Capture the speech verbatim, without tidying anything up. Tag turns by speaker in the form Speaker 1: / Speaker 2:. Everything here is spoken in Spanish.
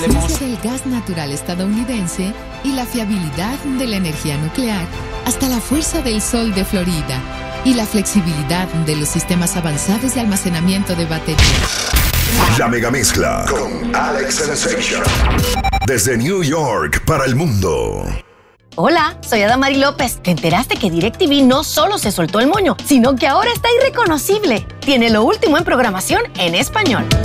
Speaker 1: Ciencia del gas natural estadounidense y la fiabilidad de la energía nuclear, hasta la fuerza del sol de Florida y la flexibilidad de los sistemas avanzados de almacenamiento de baterías.
Speaker 2: La megamezcla con Alex Sensation. Desde New York para el mundo.
Speaker 3: Hola, soy Adamari López. ¿Te enteraste que DirecTV no solo se soltó el moño, sino que ahora está irreconocible? Tiene lo último en programación en español.